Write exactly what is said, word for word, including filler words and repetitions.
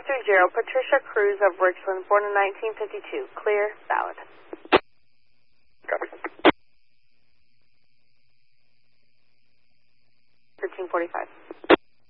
three zero, Patricia Cruz of Richland, born in nineteen fifty-two. Clear, valid. Copy. thirteen forty-five.